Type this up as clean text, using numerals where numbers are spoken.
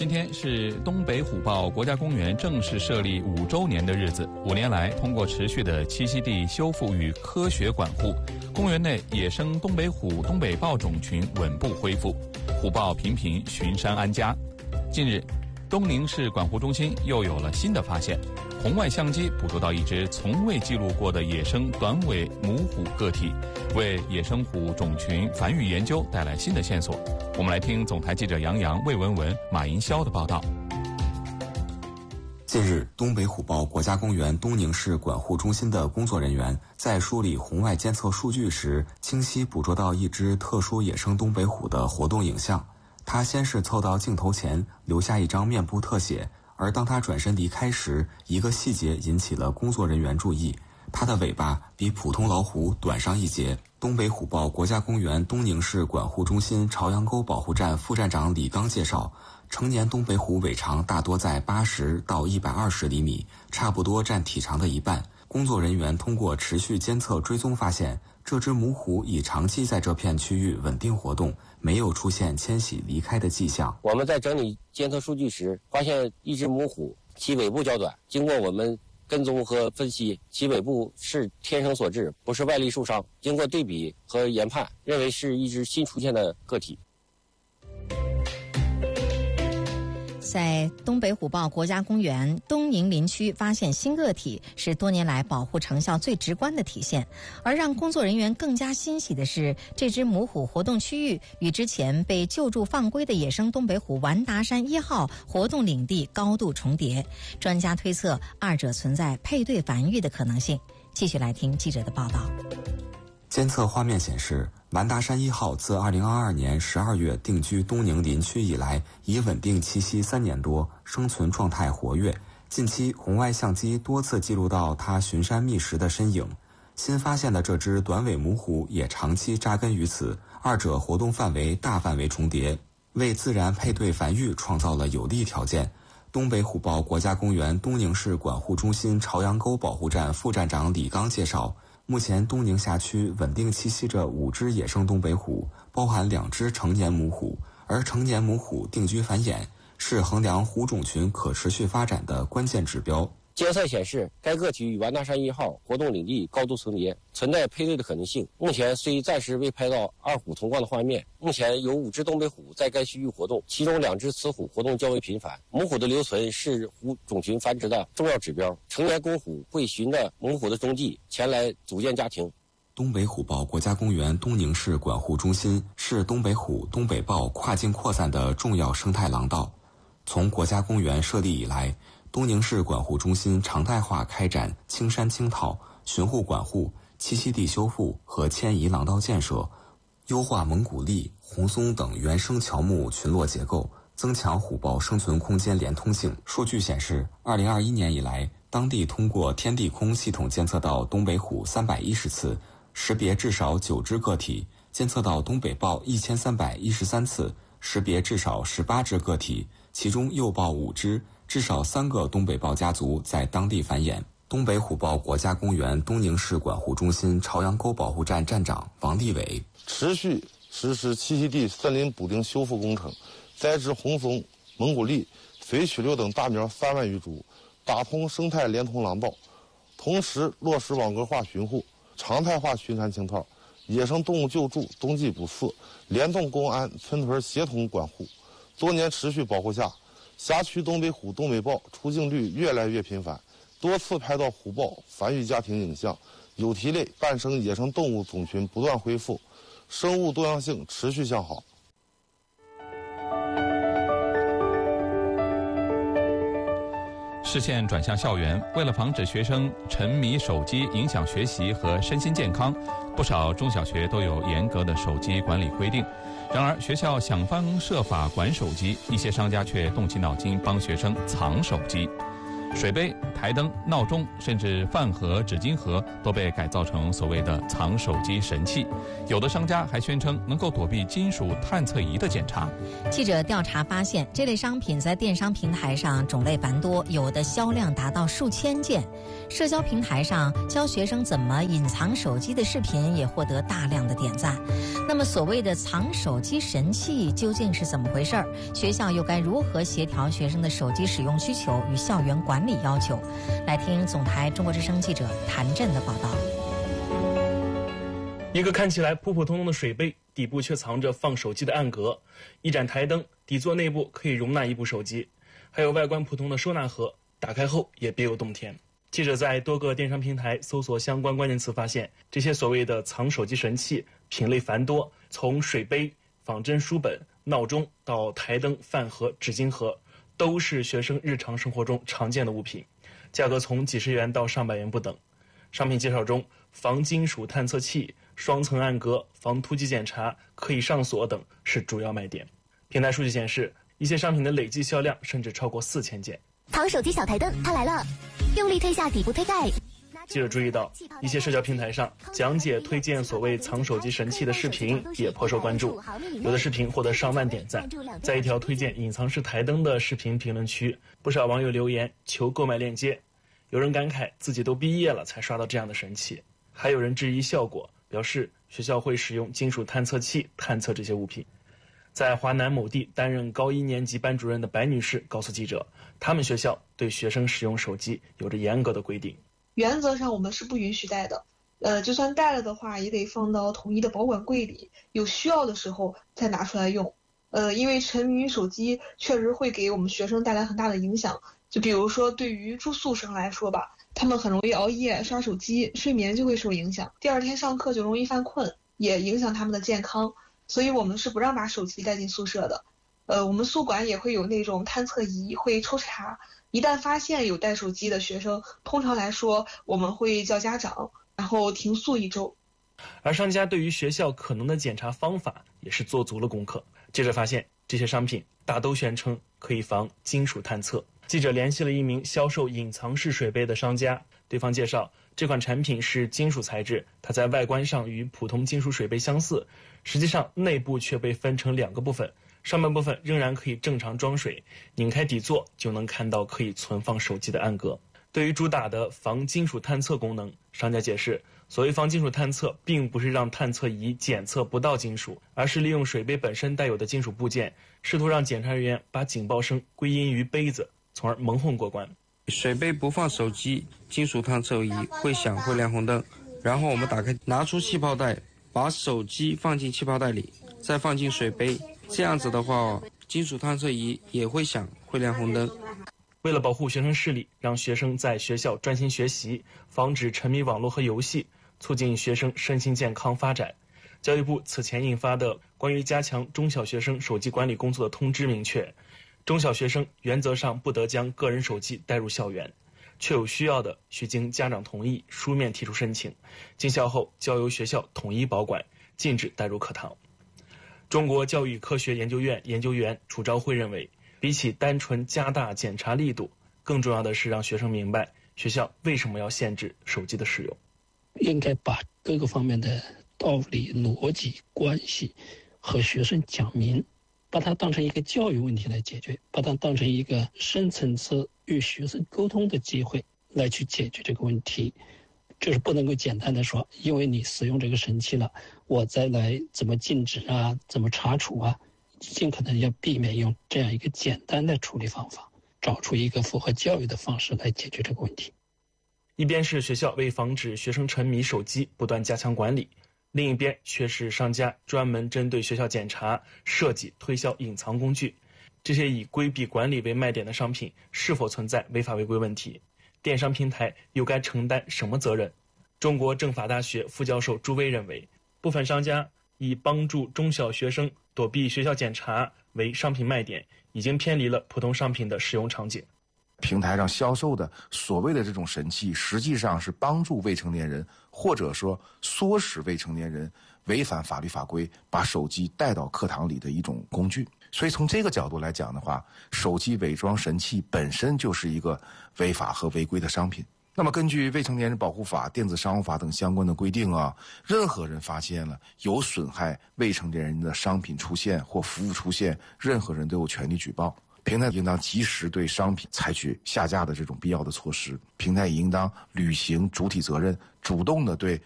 今天是东北虎豹国家公园正式设立5周年的日子。5年来，通过持续的栖息地修复与科学管护，公园内野生东北虎、东北豹种群稳步恢复，虎豹频频巡山安家。近日，东宁市管护中心又有了新的发现，红外相机捕捉到一只从未记录过的野生短尾母虎个体，为野生虎种群繁育研究带来新的线索。我们来听总台记者杨洋、魏文文、马银霄的报道。 近日，东北虎豹国家公园东宁市管护中心的工作人员在梳理红外监测数据时，清晰捕捉到一只特殊野生东北虎的活动影像。它先是凑到镜头前，留下一张面部特写，而当它转身离开时，一个细节引起了工作人员注意，它的尾巴比普通老虎短上一截。东北虎豹国家公园东宁市管护中心朝阳沟保护站副站长李刚介绍，成年东北虎尾长大多在80到120厘米，差不多占体长的一半。工作人员通过持续监测追踪发现，这只母虎已长期在这片区域稳定活动，没有出现迁徙离开的迹象。 我们在整理监测数据时，发现一只母虎，其尾部较短，经过我们跟踪和分析，其尾部是天生所致，不是外力受伤。经过对比和研判，认为是一只新出现的个体。 在东北虎豹国家公园东宁林区发现新个体，是多年来保护成效最直观的体现。而让工作人员更加欣喜的是，这只母虎活动区域与之前被救助放归的野生东北虎完达山1号活动领地高度重叠，专家推测二者存在配对繁育的可能性。继续来听记者的报道。 监测画面显示，完达山1号自2022年12月定居东宁林区以来，已稳定栖息3年多，生存状态活跃。近期红外相机多次记录到它巡山觅食的身影。新发现的这只短尾母虎也长期扎根于此，二者活动范围大范围重叠，为自然配对繁育创造了有利条件。东北虎豹国家公园东宁市管护中心朝阳沟保护站副站长李刚介绍，目前东宁辖区稳定栖息着5只野生东北虎，包含2只成年母虎，而成年母虎定居繁衍，是衡量虎种群可持续发展的关键指标。 监测显示，该个体与完达山1号活动领地高度重叠，存在配对的可能性。目前虽暂时未拍到2虎同框的画面，目前有5只东北虎在该区域活动，其中2只雌虎活动较为频繁。母虎的留存是虎种群繁殖的重要指标，成年公虎会循着母虎的踪迹前来组建家庭。 东北虎豹国家公园东宁市管护中心是东北虎、东北豹跨境扩散的重要生态廊道。从国家公园设立以来，东宁市管护中心常态化开展青山青套、巡护管护、栖息地修复和迁移廊道建设，优化蒙古栎、红松等原生乔木群落结构，增强虎豹生存空间连通性。数据显示，2021年以来，当地通过天地空系统监测到东北虎310次，识别至少9只个体；监测到东北豹1313次，识别至少18只个体，其中幼豹5只。至少3个东北豹家族在当地繁衍。东北虎豹国家公园东宁市管护中心朝阳沟保护站站长王立伟， 持续实施栖息地森林补丁修复工程，栽植红松、蒙古栎、绥曲柳等大苗3万余株，打通生态连通廊道，同时落实网格化巡护、常态化巡山清套、野生动物救助、冬季捕饲、联动公安、村屯协同管护。多年持续保护下，辖区东北虎、东北豹出境率越来越频繁，多次拍到虎豹繁育家庭影像，有蹄类伴生野生动物种群不断恢复，生物多样性持续向好。 视线转向校园，为了防止学生沉迷手机影响学习和身心健康，不少中小学都有严格的手机管理规定。然而，学校想方设法管手机，一些商家却动起脑筋帮学生藏手机。 水杯、台灯、闹钟，甚至饭盒、纸巾盒都被改造成所谓的藏手机神器。有的商家还宣称能够躲避金属探测仪的检查。 记者调查发现，这类商品在电商平台上种类繁多，有的销量达到数千件。社交平台上教学生怎么隐藏手机的视频也获得大量的点赞。那么，所谓的藏手机神器究竟是怎么回事儿？学校又该如何协调学生的手机使用需求与校园管理要求？来听总台中国之声记者谭震的报道。 一个看起来普普通通的水杯，底部却藏着放手机的暗格；一盏台灯，底座内部可以容纳一部手机；还有外观普通的收纳盒，打开后也别有洞天。记者在多个电商平台搜索相关关键词，发现这些所谓的藏手机神器品类繁多，从水杯、仿真书本、闹钟到台灯、饭盒、纸巾盒，都是学生日常生活中常见的物品，价格从几十元到上百元不等。商品介绍中，防金属探测器、双层暗格、防突击检查、可以上锁等是主要卖点。平台数据显示，一些商品的累计销量甚至超过4000件。 藏手机小台灯，它来了！用力推下底部推盖。 记者注意到，一些社交平台上讲解推荐所谓藏手机神器的视频也颇受关注，有的视频获得上万点赞。在一条推荐隐藏式台灯的视频评论区，不少网友留言求购买链接。有人感慨自己都毕业了才刷到这样的神器，还有人质疑效果，表示学校会使用金属探测器探测这些物品。在华南某地担任高1年级班主任的白女士告诉记者，他们学校对学生使用手机有着严格的规定。 原则上我们是不允许带的，就算带了的话，也得放到统一的保管柜里，有需要的时候再拿出来用。因为沉迷于手机确实会给我们学生带来很大的影响。就比如说对于住宿生来说吧，他们很容易熬夜刷手机，睡眠就会受影响，第二天上课就容易犯困，也影响他们的健康。所以我们是不让把手机带进宿舍的。我们宿管也会有那种探测仪，会抽查，一旦发现有带手机的学生，通常来说我们会叫家长，然后停宿1周。 而商家对于学校可能的检查方法也是做足了功课。记者发现，这些商品大都宣称可以防金属探测。记者联系了一名销售隐藏式水杯的商家，对方介绍，这款产品是金属材质，它在外观上与普通金属水杯相似，实际上内部却被分成2个部分，上半部分仍然可以正常装水，拧开底座就能看到可以存放手机的暗格。对于主打的防金属探测功能，商家解释，所谓防金属探测并不是让探测仪检测不到金属，而是利用水杯本身带有的金属部件，试图让检查人员把警报声归因于杯子，从而蒙混过关。 水杯不放手机，金属探测仪会响，会亮红灯，然后我们打开，拿出气泡袋，把手机放进气泡袋里，再放进水杯，这样子的话，金属探测仪也会响，会亮红灯。 为了保护学生视力，让学生在学校专心学习，防止沉迷网络和游戏，促进学生身心健康发展，教育部此前印发的关于加强中小学生手机管理工作的通知明确，中小学生原则上不得将个人手机带入校园，确有需要的需经家长同意书面提出申请，进校后交由学校统一保管，禁止带入课堂。中国教育科学研究院研究员楚昭辉认为，比起单纯加大检查力度，更重要的是让学生明白学校为什么要限制手机的使用。 应该把各个方面的道理、逻辑、关系和学生讲明，把它当成一个教育问题来解决，把它当成一个深层次与学生沟通的机会来去解决这个问题。就是不能够简单的说，因为你使用这个神器了，我再来怎么禁止啊，怎么查处啊，尽可能要避免用这样一个简单的处理方法，找出一个符合教育的方式来解决这个问题。 一边是学校为防止学生沉迷手机不断加强管理，另一边却是商家专门针对学校检查设计推销隐藏工具。这些以规避管理为卖点的商品是否存在违法违规问题？电商平台又该承担什么责任？中国政法大学副教授朱威认为，部分商家以帮助中小学生躲避学校检查为商品卖点，已经偏离了普通商品的使用场景。 平台上销售的所谓的这种神器，实际上是帮助未成年人，或者说唆使未成年人违反法律法规把手机带到课堂里的一种工具。所以从这个角度来讲的话，手机伪装神器本身就是一个违法和违规的商品。那么根据《未成年人保护法》、电子商务法等相关的规定啊，任何人发现了有损害未成年人的商品出现或服务出现，任何人都有权利举报。平台应当及时对商品采取下架的这种必要的措施。平台也应当履行主体责任，主动的对